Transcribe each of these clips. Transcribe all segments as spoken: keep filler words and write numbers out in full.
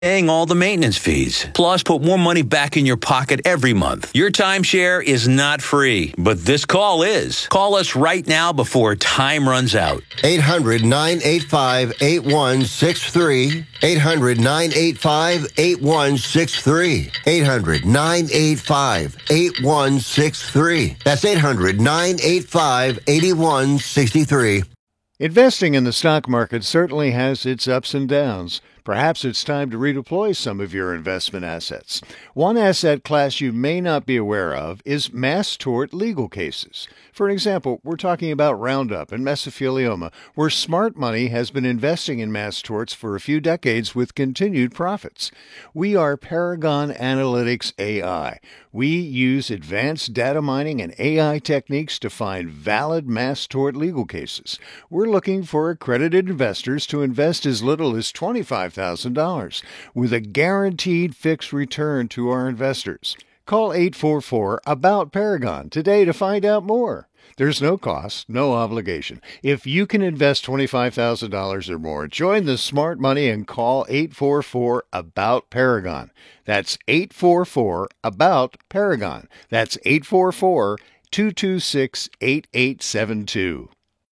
paying all the maintenance fees. Plus, put more money back in your pocket every month. Your timeshare is not free, but this call is. Call us right now before time runs out. eight hundred, nine eight five, eight one six three. eight hundred, nine eight five, eight one six three. eight hundred, nine eight five, eight one six three. That's eight hundred, nine eight five, eight one six three. Investing in the stock market certainly has its ups and downs. Perhaps it's time to redeploy some of your investment assets. One asset class you may not be aware of is mass tort legal cases. For an example, we're talking about Roundup and mesothelioma, where smart money has been investing in mass torts for a few decades with continued profits. We are Paragon Analytics A I. We use advanced data mining and A I techniques to find valid mass tort legal cases. We're looking for accredited investors to invest as little as twenty-five thousand dollars with a guaranteed fixed return to our investors. Call eight four four, A B O U T, Paragon today to find out more. There's no cost, no obligation. If you can invest twenty-five thousand dollars or more, join the smart money and call eight four four, A B O U T, Paragon. That's eight four four, A B O U T, Paragon. That's eight four four, two two six, eight eight seven two.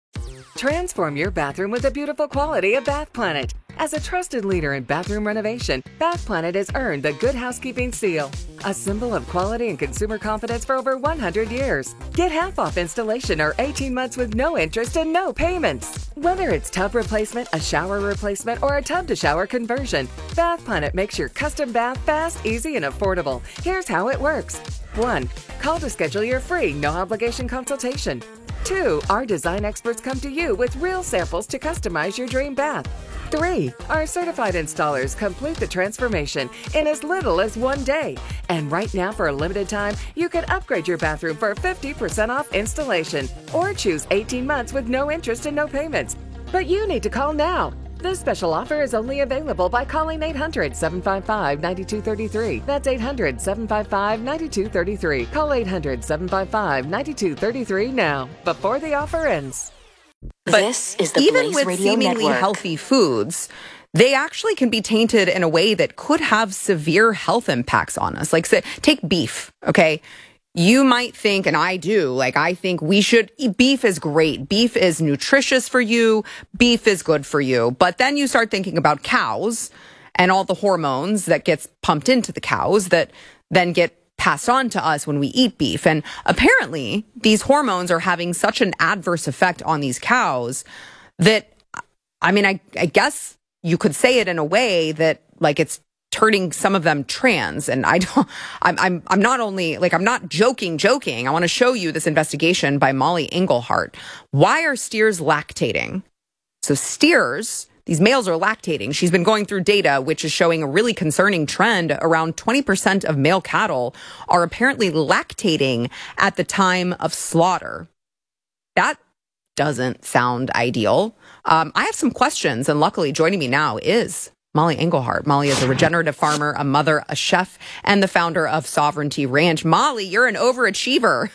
Transform your bathroom with the beautiful quality of Bath Planet. As a trusted leader in bathroom renovation, Bath Planet has earned the Good Housekeeping seal, a symbol of quality and consumer confidence for over one hundred years. Get half off installation or eighteen months with no interest and no payments. Whether it's tub replacement, a shower replacement, or a tub-to-shower conversion, Bath Planet makes your custom bath fast, easy, and affordable. Here's how it works. one. Call to schedule your free, no-obligation consultation. two. Our design experts come to you with real samples to customize your dream bath. three. Our certified installers complete the transformation in as little as one day. And right now, for a limited time, you can upgrade your bathroom for fifty percent off installation or choose eighteen months with no interest and no payments. But you need to call now. This special offer is only available by calling eight hundred, seven five five, nine two three three. That's eight hundred, seven five five, nine two three three. Call eight hundred, seven five five, nine two three three now, before the offer ends. But this is the even Blaze with Radio seemingly Network. healthy foods, they actually can be tainted in a way that could have severe health impacts on us. Like, say, take beef, okay? You might think, and I do, like, I think we should, beef is great. Beef is nutritious for you. Beef is good for you. But then you start thinking about cows and all the hormones that gets pumped into the cows that then get passed on to us when we eat beef. And apparently these hormones are having such an adverse effect on these cows that, I mean, I, I guess you could say it in a way that, like, it's turning some of them trans. And I don't, I'm, I'm, I'm not only, like, I'm not joking, joking. I want to show you this investigation by Molly Engelhart. Why are steers lactating? So steers, these males are lactating. She's been going through data, which is showing a really concerning trend. Around twenty percent of male cattle are apparently lactating at the time of slaughter. That doesn't sound ideal. Um, I have some questions, and luckily joining me now is Molly Engelhart. Molly is a regenerative farmer, a mother, a chef, and the founder of Sovereignty Ranch. Molly, you're an overachiever.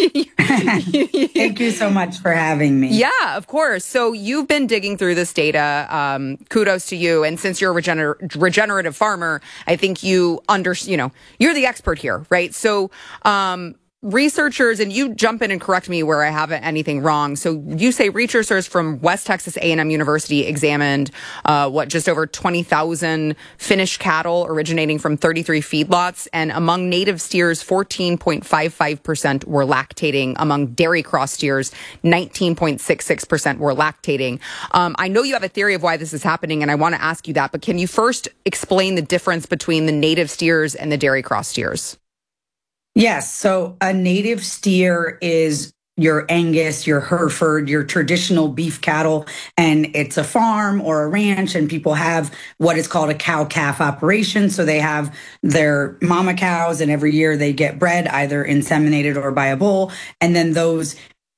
Thank you so much for having me. Yeah, of course. So you've been digging through this data. Um, kudos to you. And since you're a regener- regenerative farmer, I think you under, you know, you're the expert here, right? So, um, researchers, and you jump in and correct me where I haven't anything wrong. So you say researchers from West Texas A and M University examined uh, what just over twenty thousand finished cattle originating from thirty-three feedlots, and among native steers, fourteen point five five percent were lactating. Among dairy cross steers, nineteen point six six percent were lactating. Um, I know you have a theory of why this is happening, and I want to ask you that. But can you first explain the difference between the native steers and the dairy cross steers? Yes. So a native steer is your Angus, your Hereford, your traditional beef cattle, and it's a farm or a ranch, and people have what is called a cow-calf operation. So they have their mama cows, and every year they get bred, either inseminated or by a bull, and then those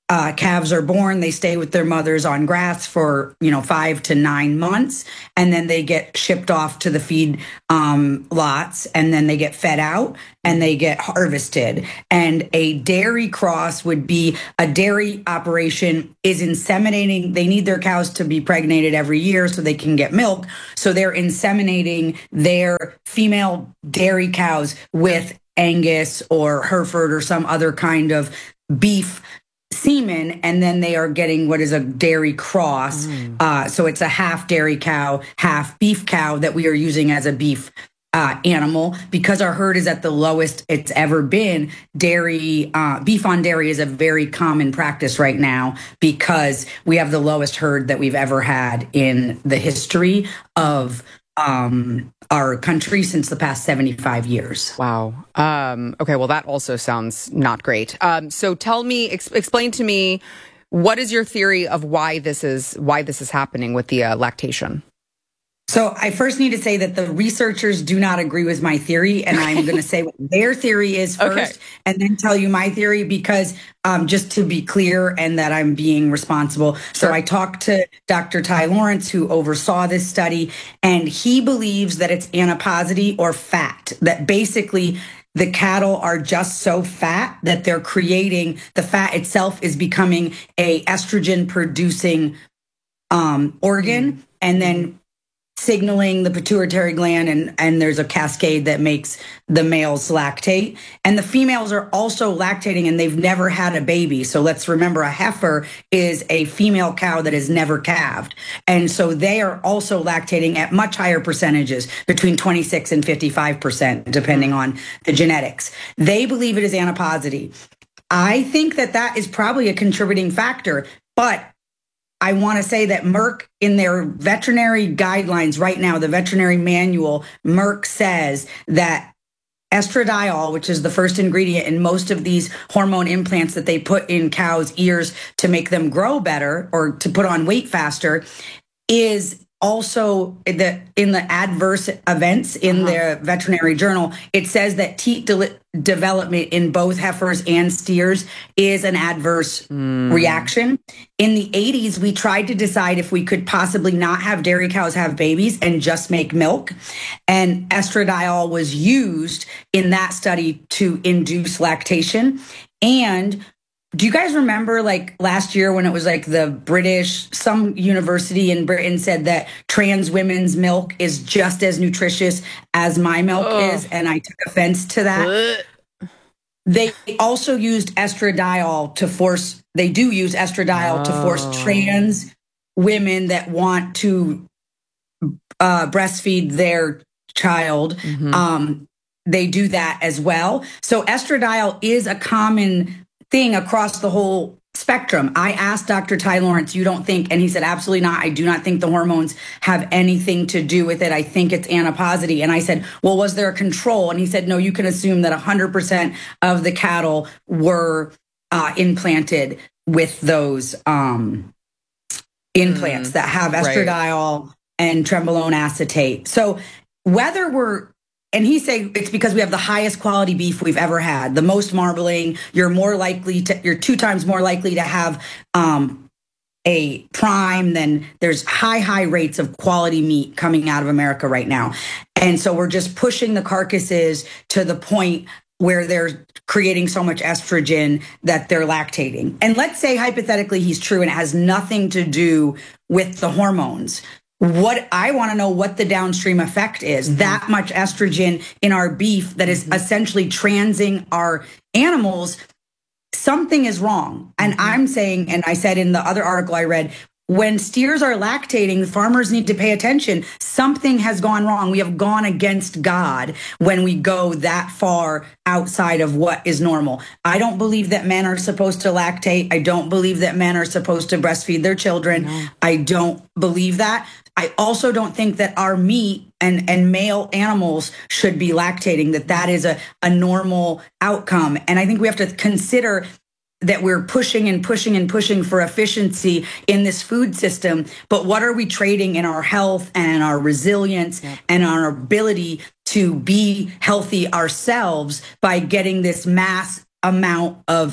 uh, calves are born, they stay with their mothers on grass for, you know, five to nine months, and then they get shipped off to the feed um, lots, and then they get fed out and they get harvested. And a dairy cross would be a dairy operation is inseminating. They need their cows to be pregnated every year so they can get milk. So they're inseminating their female dairy cows with Angus or Hereford or some other kind of beef semen, and then they are getting what is a dairy cross. Mm. Uh, so it's a half dairy cow, half beef cow that we are using as a beef uh, animal. Because our herd is at the lowest it's ever been, dairy, uh, beef on dairy is a very common practice right now because we have the lowest herd that we've ever had in the history of um, our country since the past seventy-five years. Wow. Um, okay. Well, that also sounds not great. Um, so tell me, ex- explain to me, what is your theory of why this is, why this is happening with the uh, lactation? So I first need to say that the researchers do not agree with my theory, and I'm going to say what their theory is first, okay, and then tell you my theory, because um, just to be clear and that I'm being responsible. Sure. So I talked to Doctor Ty Lawrence, who oversaw this study, and he believes that it's adiposity or fat, that basically the cattle are just so fat that they're creating, the fat itself is becoming a estrogen producing um, organ, mm-hmm. and then signaling the pituitary gland, and, and there's a cascade that makes the males lactate. And the females are also lactating, and they've never had a baby. So let's remember, a heifer is a female cow that has never calved. And so they are also lactating at much higher percentages, between twenty-six and fifty-five percent, depending on the genetics. They believe it is adiposity. I think that that is probably a contributing factor, but I want to say that Merck, in their veterinary guidelines right now, the veterinary manual, Merck says that estradiol, which is the first ingredient in most of these hormone implants that they put in cows' ears to make them grow better or to put on weight faster, is also the in the adverse events in uh-huh. the veterinary journal. It says that teat de- development in both heifers and steers is an adverse mm. reaction. In the eighties, we tried to decide if we could possibly not have dairy cows have babies and just make milk. And estradiol was used in that study to induce lactation. And do you guys remember, like, last year when it was like the British, some university in Britain said that trans women's milk is just as nutritious as my milk Ugh. is? And I took offense to that. Ugh. They also used estradiol to force, they do use estradiol oh. to force trans women that want to uh, breastfeed their child. Mm-hmm. Um, they do that as well. So estradiol is a common thing across the whole spectrum. I asked Doctor Ty Lawrence, you don't think, and he said, absolutely not. I do not think the hormones have anything to do with it. I think it's adiposity. And I said, well, was there a control? And he said, no, you can assume that one hundred percent of the cattle were uh, implanted with those um, implants mm, that have estradiol right. and trenbolone acetate. So whether we're And he said it's because we have the highest quality beef we've ever had, the most marbling. You're more likely to, you're two times more likely to have um, a prime than there's high, high rates of quality meat coming out of America right now. And so we're just pushing the carcasses to the point where they're creating so much estrogen that they're lactating. And let's say hypothetically he's true and it has nothing to do with the hormones. What I want to know what the downstream effect is. Mm-hmm. That much estrogen in our beef that is mm-hmm. essentially transing our animals. Something is wrong. And mm-hmm. I'm saying, and I said in the other article I read, when steers are lactating, farmers need to pay attention. Something has gone wrong. We have gone against God when we go that far outside of what is normal. I don't believe that men are supposed to lactate. I don't believe that men are supposed to breastfeed their children. No. I don't believe that. I also don't think that our meat and, and male animals should be lactating, that that is a, a normal outcome. And I think we have to consider that we're pushing and pushing and pushing for efficiency in this food system. But what are we trading in our health and our resilience yep. and our ability to be healthy ourselves by getting this mass amount of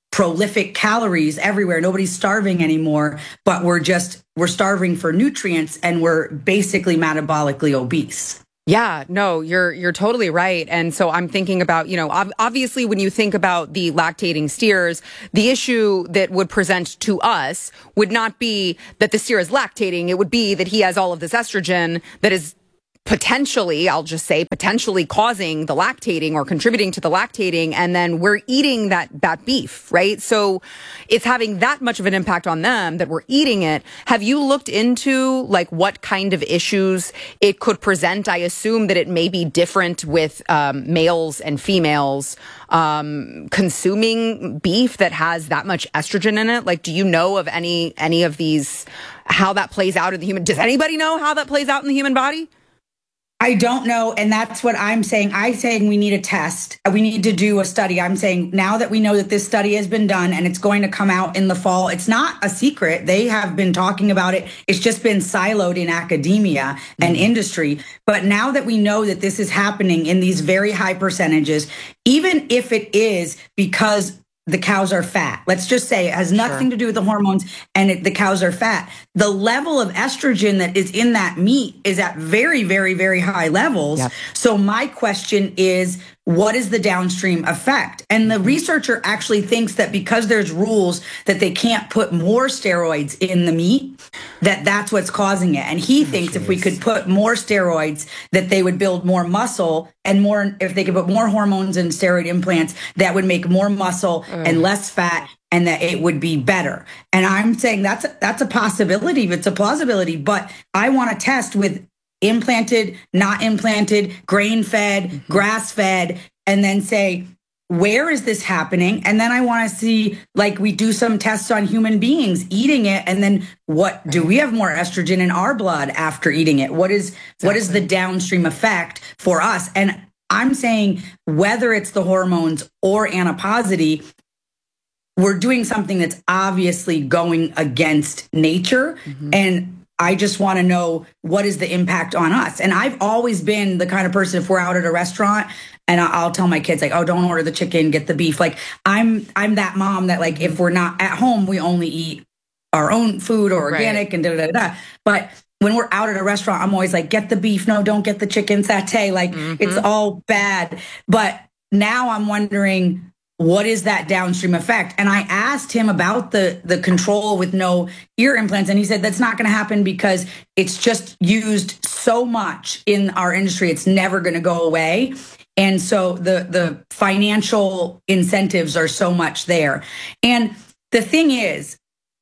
prolific calories everywhere. Nobody's starving anymore, but we're just, we're starving for nutrients and we're basically metabolically obese. Yeah, no, you're you're totally right. And so I'm thinking about, you know, ob- obviously when you think about the lactating steers, the issue that would present to us would not be that the steer is lactating. It would be that he has all of this estrogen that is potentially, I'll just say, potentially causing the lactating or contributing to the lactating. And then we're eating that, that beef, right? So it's having that much of an impact on them that we're eating it. Have you looked into like what kind of issues it could present? I assume that it may be different with um, males and females um, consuming beef that has that much estrogen in it. Like, do you know of any, any of these, how that plays out in the human? Does anybody know how that plays out in the human body? I don't know. And that's what I'm saying. I'm saying we need a test. We need to do a study. I'm saying now that we know that this study has been done and it's going to come out in the fall, it's not a secret. They have been talking about it. It's just been siloed in academia and mm-hmm. industry. But now that we know that this is happening in these very high percentages, even if it is because the cows are fat. Let's just say it has nothing sure. to do with the hormones and it, the cows are fat. The level of estrogen that is in that meat is at very, very, very high levels. Yep. So my question is, what is the downstream effect? And the researcher actually thinks that because there's rules that they can't put more steroids in the meat, that that's what's causing it. And he oh, thinks geez. if we could put more steroids, that they would build more muscle and more, if they could put more hormones and steroid implants, that would make more muscle uh. and less fat, and that it would be better. And I'm saying that's a, that's a possibility, it's a plausibility, but I want to test with implanted, not implanted, grain-fed, mm-hmm. grass-fed, and then say, where is this happening? And then I want to see, like, we do some tests on human beings eating it, and then what, do we have more estrogen in our blood after eating it? What is exactly. what is the downstream effect for us? And I'm saying whether it's the hormones or adiposity, we're doing something that's obviously going against nature. Mm-hmm. And I just want to know, what is the impact on us? And I've always been the kind of person, if we're out at a restaurant and I'll tell my kids, like, oh, don't order the chicken, get the beef. Like, I'm I'm that mom that, like, if we're not at home, we only eat our own food or organic right. and da da da. But when we're out at a restaurant, I'm always like, get the beef. No, don't get the chicken satay. Like, mm-hmm. it's all bad. But now I'm wondering, what is that downstream effect? And I asked him about the, the control with no ear implants. And he said, that's not going to happen because it's just used so much in our industry. It's never going to go away. And so the, the financial incentives are so much there. And the thing is,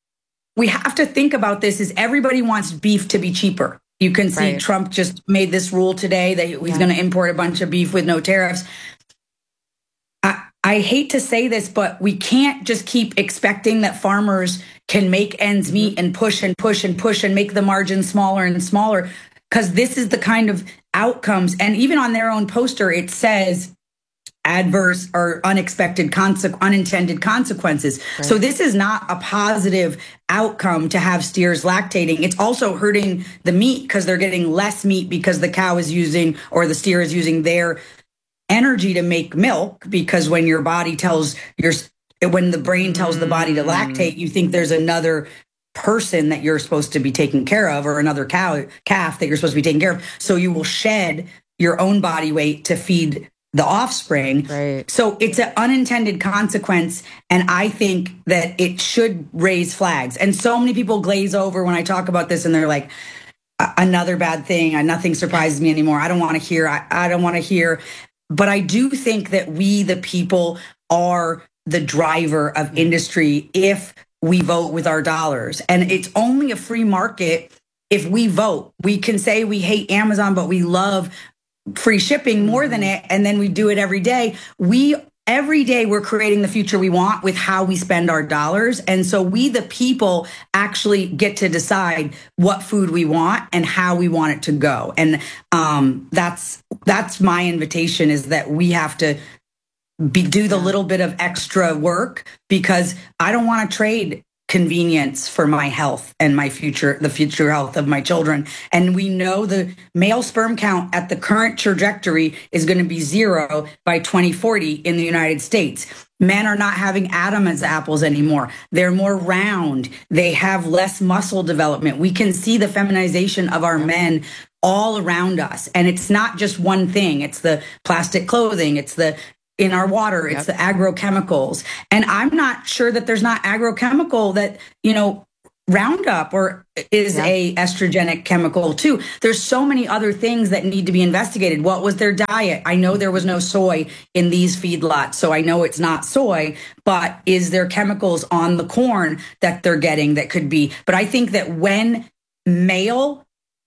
we have to think about this is everybody wants beef to be cheaper. You can see right. Trump just made this rule today that he's yeah. going to import a bunch of beef with no tariffs. I hate to say this, but we can't just keep expecting that farmers can make ends meet and push and push and push and make the margin smaller and smaller, because this is the kind of outcomes. And even on their own poster, it says adverse or unexpected, conse- unintended consequences. Right. So this is not a positive outcome to have steers lactating. It's also hurting the meat because they're getting less meat because the cow is using, or the steer is using their energy to make milk, because when your body tells your, when the brain tells the body to lactate, you think there's another person that you're supposed to be taking care of, or another cow calf that you're supposed to be taking care of. So you will shed your own body weight to feed the offspring. Right. So it's an unintended consequence. And I think that it should raise flags. And so many people glaze over when I talk about this, and they're like, another bad thing. Nothing surprises me anymore. I don't want to hear. I, I don't want to hear. But I do think that we, the people, are the driver of industry if we vote with our dollars. And it's only a free market if we vote. We can say we hate Amazon, but we love free shipping more than it. And then we do it every day. We Every day we're creating the future we want with how we spend our dollars. And so we, the people, actually get to decide what food we want and how we want it to go. And um, that's that's my invitation, is that we have to be, do the little bit of extra work, because I don't want to trade convenience for my health and my future, the future health of my children. And we know the male sperm count at the current trajectory is going to be zero by twenty forty in the United States. Men are not having Adam's apples anymore. They're more round. They have less muscle development. We can see the feminization of our men all around us. And it's not just one thing. It's the plastic clothing. It's the in our water. It's yep. the agrochemicals. And I'm not sure that there's not agrochemical that, you know, Roundup or is yeah. a estrogenic chemical too. There's so many other things that need to be investigated. What was their diet? I know there was no soy in these feedlots, so I know it's not soy, but is there chemicals on the corn that they're getting that could be? But I think that when male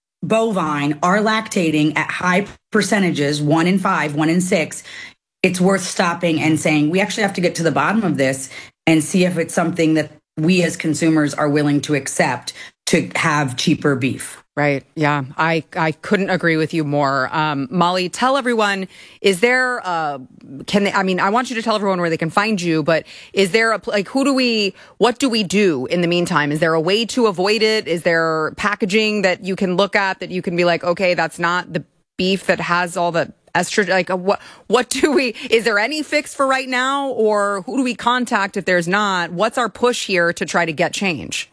bovine are lactating at high percentages, one in five, one in six, it's worth stopping and saying, we actually have to get to the bottom of this and see if it's something that we as consumers are willing to accept to have cheaper beef. Right. Yeah. I, I couldn't agree with you more. Um, Molly, tell everyone, is there, uh, can they, I mean, I want you to tell everyone where they can find you, but is there a, like, who do we, what do we do in the meantime? Is there a way to avoid it? Is there packaging that you can look at that you can be like, okay, that's not the beef that has all the estrogen, like uh, what, what do we, is there any fix for right now, or who do we contact if there's not? What's our push here to try to get change?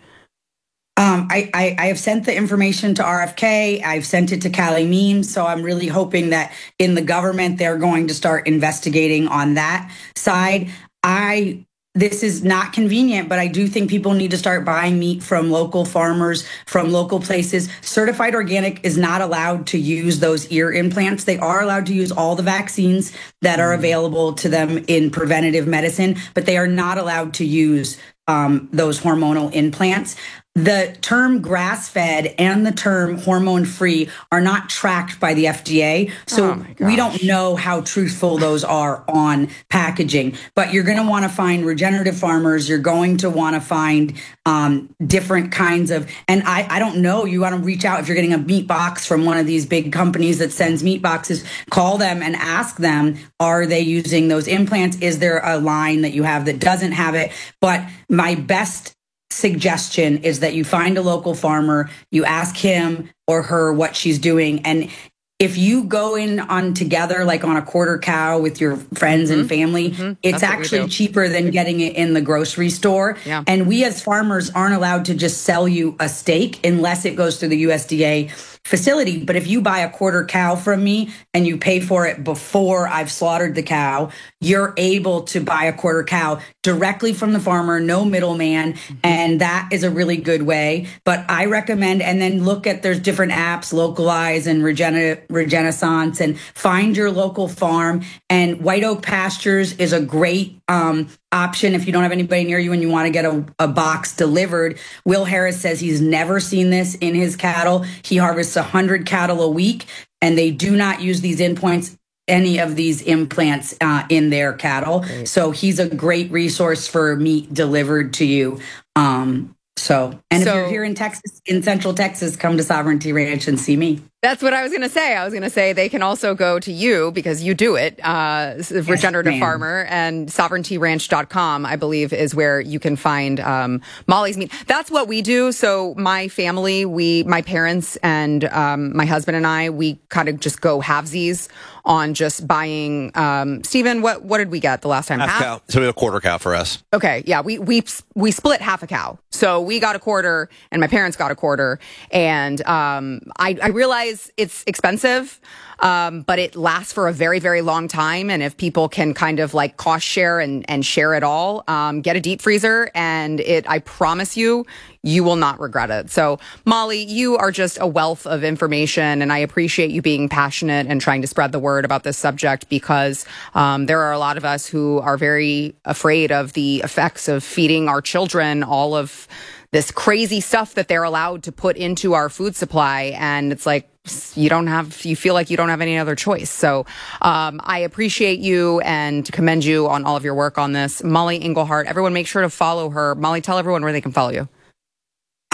Um, I, I, I have sent the information to R F K. I've sent it to Cali Means. So I'm really hoping that in the government, they're going to start investigating on that side. I, This is not convenient, but I do think people need to start buying meat from local farmers, from local places. Certified Organic is not allowed to use those ear implants. They are allowed to use all the vaccines that are available to them in preventative medicine, but they are not allowed to use um, those hormonal implants. The term grass-fed and the term hormone-free are not tracked by the F D A, so oh we don't know how truthful those are on packaging. But you're going to want to find regenerative farmers. You're going to want to find um, different kinds of, and I, I don't know, you want to reach out if you're getting a meat box from one of these big companies that sends meat boxes, call them and ask them, are they using those implants? Is there a line that you have that doesn't have it? But my best suggestion is that you find a local farmer, you ask him or her what she's doing. And if you go in on together, like on a quarter cow with your friends mm-hmm. and family, mm-hmm. it's actually cheaper than getting it in the grocery store. Yeah. And we as farmers aren't allowed to just sell you a steak unless it goes through the U S D A facility. But if you buy a quarter cow from me and you pay for it before I've slaughtered the cow, you're able to buy a quarter cow directly from the farmer, no middleman. Mm-hmm. And that is a really good way. But I recommend, and then look at, there's different apps, Localize and Regena, Regenaissance, and find your local farm. And White Oak Pastures is a great um, option if you don't have anybody near you and you want to get a, a box delivered. Will Harris says he's never seen this in his cattle. He harvests one hundred cattle a week, and they do not use these endpoints, any of these implants uh, in their cattle. Great. So he's a great resource for meat delivered to you. Um, so, and so, if you're here in Texas, in Central Texas, come to Sovereignty Ranch and see me. That's what I was going to say. I was going to say they can also go to you because you do it, uh, yes, Regenerative ma'am. Farmer, and sovereignty ranch dot com, I believe, is where you can find um, Molly's meat. That's what we do. So my family, we, my parents and um, my husband and I, we kind of just go halvesies on just buying. Um, Stephen, what what did we get the last time? Half, half cow. So we have a quarter cow for us. Okay, yeah, we we we split half a cow. So we got a quarter, and my parents got a quarter, and um, I, I realized it's expensive, um, but it lasts for a very, very long time. And if people can kind of like cost share and, and share it all, um, get a deep freezer, and it, I promise you, you will not regret it. So, Molly, you are just a wealth of information, and I appreciate you being passionate and trying to spread the word about this subject, because um, there are a lot of us who are very afraid of the effects of feeding our children all of this crazy stuff that they're allowed to put into our food supply. And it's like, you don't have, you feel like you don't have any other choice. So um, I appreciate you and commend you on all of your work on this. Molly Englehart, everyone make sure to follow her. Molly, tell everyone where they can follow you.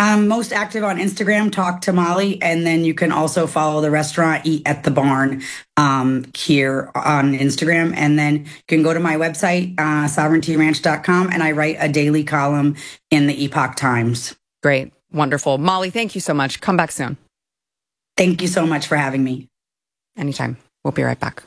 I'm most active on Instagram, Talk to Molly, and then you can also follow the restaurant Eat at the Barn um, here on Instagram. And then you can go to my website, uh, sovereignty ranch dot com, and I write a daily column in the Epoch Times. Great. Wonderful. Molly, thank you so much. Come back soon. Thank you so much for having me. Anytime. We'll be right back.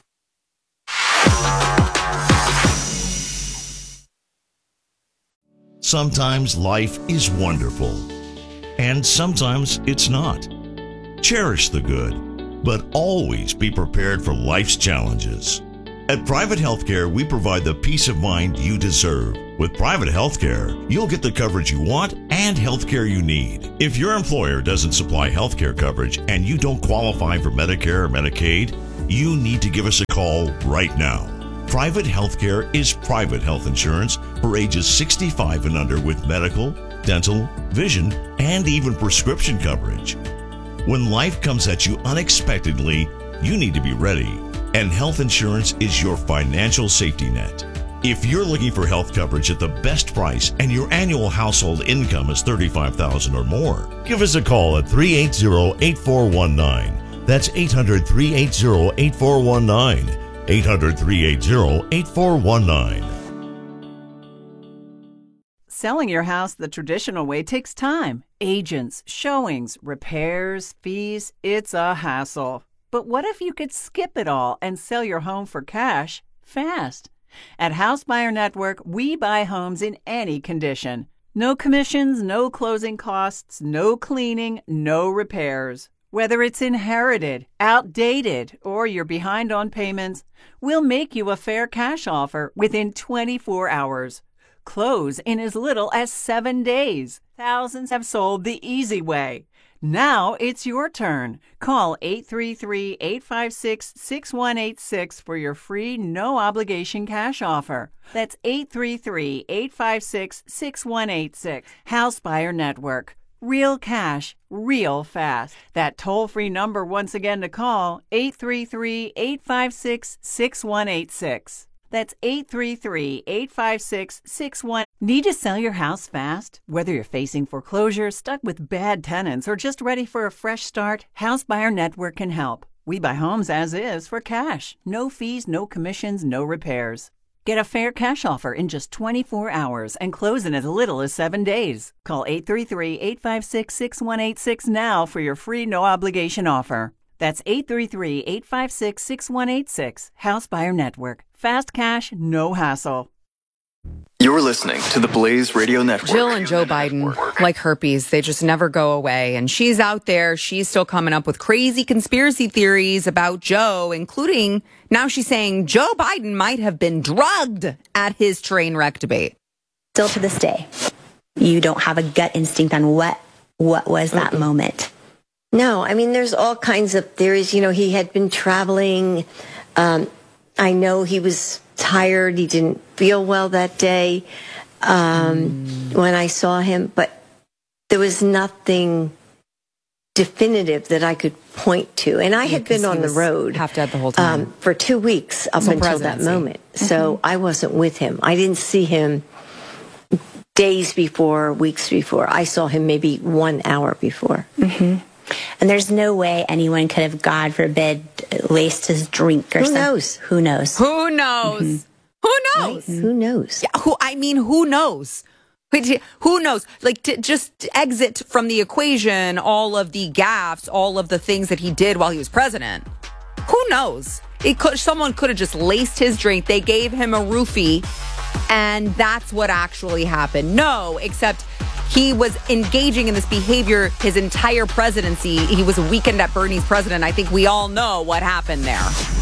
Sometimes life is wonderful, and sometimes it's not. Cherish the good, but always be prepared for life's challenges. At Private Healthcare, we provide the peace of mind you deserve. With Private Healthcare, you'll get the coverage you want and healthcare you need. If your employer doesn't supply healthcare coverage and you don't qualify for Medicare or Medicaid, you need to give us a call right now. Private Healthcare is private health insurance for ages sixty-five and under with medical, dental, vision, and even prescription coverage. When life comes at you unexpectedly, you need to be ready, and health insurance is your financial safety net. If you're looking for health coverage at the best price and your annual household income is thirty-five thousand dollars or more, give us a call at three eight zero, eight four one nine. That's eight hundred, three eight zero, eight four one nine. eight hundred, three eight zero, eight four one nine. Selling your house the traditional way takes time. Agents, showings, repairs, fees. It's a hassle. But what if you could skip it all and sell your home for cash fast? At House Buyer Network, we buy homes in any condition. No commissions, no closing costs, no cleaning, no repairs. Whether it's inherited, outdated, or you're behind on payments, we'll make you a fair cash offer within twenty-four hours. Close in as little as seven days. Thousands have sold the easy way. Now it's your turn. Call eight three three, eight five six, six one eight six for your free no-obligation cash offer. That's eight three three, eight five six, six one eight six. House Buyer Network. Real cash, real fast. That toll-free number once again to call, eight three three, eight five six, six one eight six. That's eight three three, eight five six, six one. Need to sell your house fast? Whether you're facing foreclosure, stuck with bad tenants, or just ready for a fresh start, House Buyer Network can help. We buy homes as is for cash. No fees, no commissions, no repairs. Get a fair cash offer in just twenty-four hours and close in as little as seven days. Call eight three three, eight five six, six one eight six now for your free no-obligation offer. That's eight three three, eight five six, six one eight six. House Buyer Network. Fast cash, no hassle. You're listening to the Blaze Radio Network. Jill and Joe Biden, like herpes, they just never go away. And she's out there. She's still coming up with crazy conspiracy theories about Joe, including now she's saying Joe Biden might have been drugged at his train wreck debate. Still to this day, you don't have a gut instinct on what what was that mm-hmm. moment. No, I mean, there's all kinds of theories. You know, he had been traveling. Um, I know he was tired. He didn't feel well that day um, mm. when I saw him. But there was nothing definitive that I could point to. And I yeah, had been on the road half dead the whole time. Um, for two weeks up until presidency. that moment. Mm-hmm. So I wasn't with him. I didn't see him days before, weeks before. I saw him maybe one hour before. Mm-hmm. And there's no way anyone could have, God forbid, laced his drink or who something. Knows? Who knows? Who knows? Mm-hmm. Who knows? Right? Who knows? Yeah, who? I mean, who knows? Who knows? Like, to just exit from the equation all of the gaffes, all of the things that he did while he was president. Who knows? It could. Someone could have just laced his drink. They gave him a roofie, and that's what actually happened. No, except he was engaging in this behavior his entire presidency. He was a Weekend at Bernie's president. I think we all know what happened there.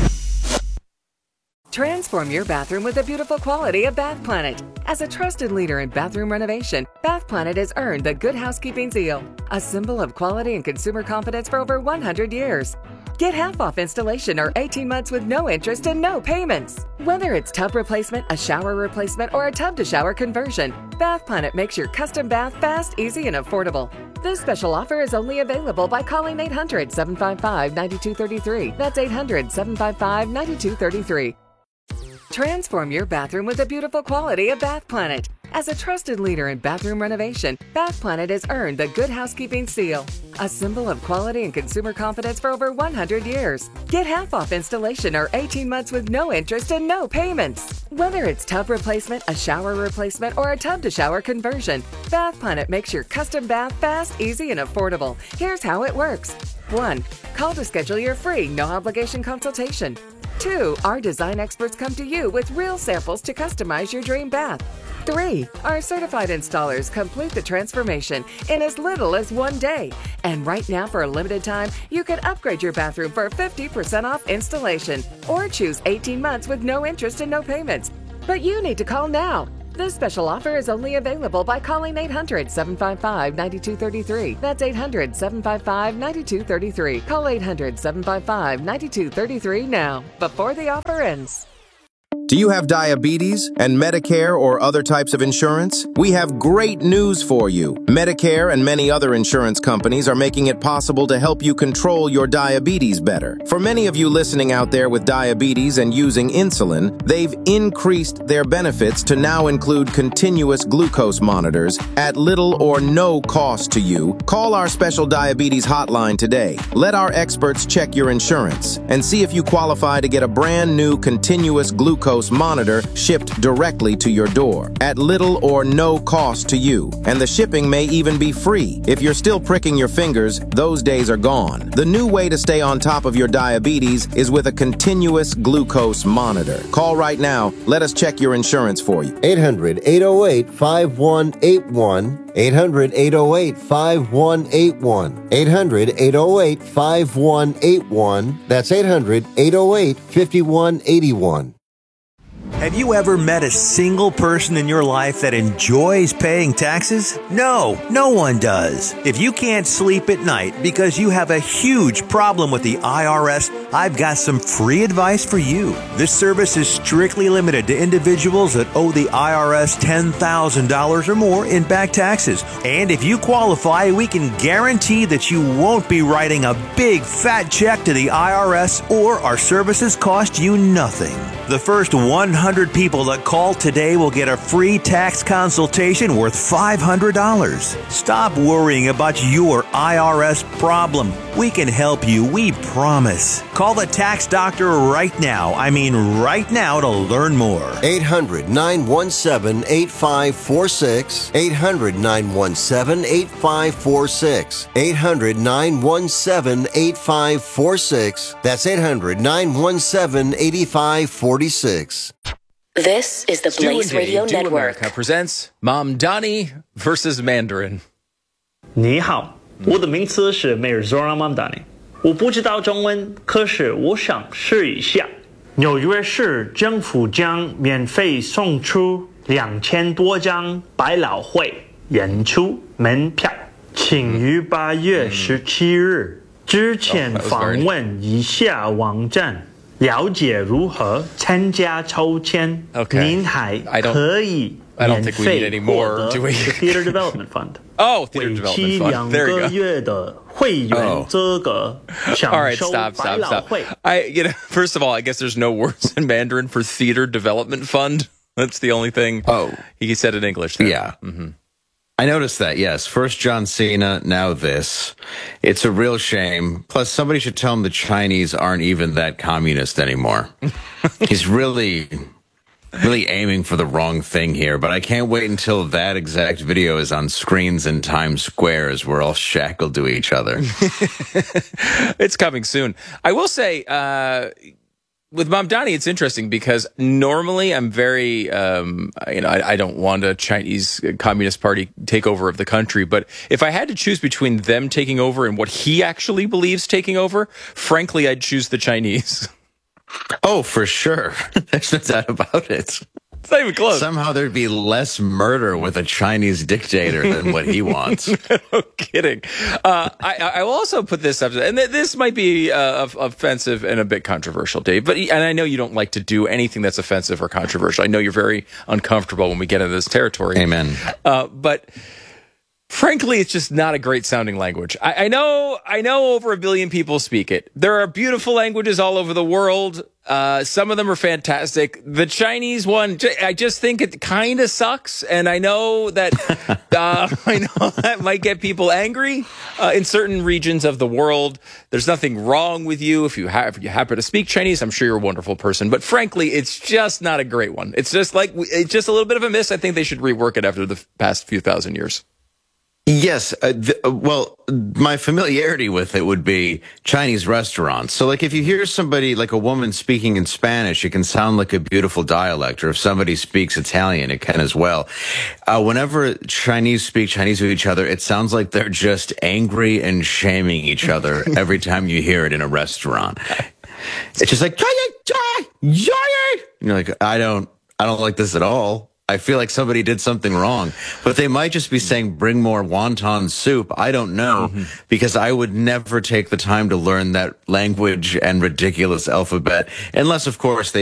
Transform your bathroom with the beautiful quality of Bath Planet. As a trusted leader in bathroom renovation, Bath Planet has earned the Good Housekeeping seal, a symbol of quality and consumer confidence for over one hundred years. Get half off installation or eighteen months with no interest and no payments. Whether it's tub replacement, a shower replacement, or a tub-to-shower conversion, Bath Planet makes your custom bath fast, easy, and affordable. This special offer is only available by calling eight hundred, seven five five, nine two three three. That's eight hundred, seven five five, nine two three three. Transform your bathroom with the beautiful quality of Bath Planet. As a trusted leader in bathroom renovation, Bath Planet has earned the Good Housekeeping seal, a symbol of quality and consumer confidence for over one hundred years. Get half off installation or eighteen months with no interest and no payments. Whether it's tub replacement, a shower replacement, or a tub-to-shower conversion, Bath Planet makes your custom bath fast, easy, and affordable. Here's how it works. one. Call to schedule your free, no-obligation consultation. two. Our design experts come to you with real samples to customize your dream bath. three. Our certified installers complete the transformation in as little as one day. And right now, for a limited time, you can upgrade your bathroom for fifty percent off installation or choose eighteen months with no interest and no payments. But you need to call now. This special offer is only available by calling eight hundred, seven five five, nine two three three. That's eight hundred, seven five five, nine two three three. Call eight hundred, seven five five, nine two three three now, before the offer ends. Do you have diabetes and Medicare or other types of insurance? We have great news for you. Medicare and many other insurance companies are making it possible to help you control your diabetes better. For many of you listening out there with diabetes and using insulin, they've increased their benefits to now include continuous glucose monitors at little or no cost to you. Call our special diabetes hotline today. Let our experts check your insurance and see if you qualify to get a brand new continuous glucose monitor shipped directly to your door at little or no cost to you. And the shipping may even be free. If you're still pricking your fingers, those days are gone. The new way to stay on top of your diabetes is with a continuous glucose monitor. Call right now. Let us check your insurance for you. eight hundred, eight oh eight, five one eight one. eight hundred, eight oh eight, five one eight one. eight hundred, eight oh eight, five one eight one. That's eight hundred, eight oh eight, five one eight one. Have you ever met a single person in your life that enjoys paying taxes? No, no one does. If you can't sleep at night because you have a huge problem with the I R S, I've got some free advice for you. This service is strictly limited to individuals that owe the I R S ten thousand dollars or more in back taxes. And if you qualify, we can guarantee that you won't be writing a big fat check to the I R S, or our services cost you nothing. The first one hundred people that call today will get a free tax consultation worth five hundred dollars. Stop worrying about your I R S problem. We can help you, we promise. Call the tax doctor right now. I mean right now to learn more. eight hundred, nine one seven, eight five four six. eight hundred, nine one seven, eight five four six. eight hundred, nine one seven, eight five four six. That's eight hundred, nine one seven, eight five four six. This is the Blaze Do Radio Do Network. America presents Mamdani versus Mandarin. 你好，我的名字是 Mirzora Mamdani。我不知道中文，可是我想试一下。纽约市政府将免费送出两千多张百老汇演出门票，请于八月十七日之前访问以下网站。了解如何参加抽签，您还可以免费获得 the Theater Development Fund. Oh, Theater Development Fund. There you go. 为期两个月的会员资格，享受百老汇。 I, you know, first of all, I guess there's no words in Mandarin for Theater Development Fund. That's the only thing. Oh, he said in English there. Yeah. Mm-hmm. I noticed that, yes. First John Cena, now this. It's a real shame. Plus, somebody should tell him the Chinese aren't even that communist anymore. He's really, really aiming for the wrong thing here, but I can't wait until that exact video is on screens in Times Square as we're all shackled to each other. It's coming soon. I will say, uh... with Mamdani, it's interesting because normally I'm very, um, you know, I, I don't want a Chinese Communist Party takeover of the country. But if I had to choose between them taking over and what he actually believes taking over, frankly, I'd choose the Chinese. Oh, for sure. There's no doubt about it. It's not even close. Somehow there'd be less murder with a Chinese dictator than what he wants. No kidding. Uh, I, I will also put this up, and this might be uh, offensive and a bit controversial, Dave. But and I know you don't like to do anything that's offensive or controversial. I know you're very uncomfortable when we get into this territory. Amen. Uh, but Frankly, it's just not a great sounding language. I, I know, I know over a billion people speak it. There are beautiful languages all over the world. Uh, some of them are fantastic. The Chinese one, I just think it kind of sucks. And I know that, uh, I know that might get people angry, uh, in certain regions of the world. There's nothing wrong with you. If you have, if you happen to speak Chinese, I'm sure you're a wonderful person, but frankly, it's just not a great one. It's just like, it's just a little bit of a miss. I think they should rework it after the past few thousand years. Yes. Uh, th- well, my familiarity with it would be Chinese restaurants. So, like, if you hear somebody, like a woman speaking in Spanish, it can sound like a beautiful dialect. Or if somebody speaks Italian, it can as well. Uh, whenever Chinese speak Chinese with each other, it sounds like they're just angry and shaming each other every time you hear it in a restaurant. It's just like, and you're like, I don't, I don't like this at all. I feel like somebody did something wrong, but they might just be saying, bring more wonton soup. I don't know, mm-hmm. because I would never take the time to learn that language and ridiculous alphabet unless, of course, they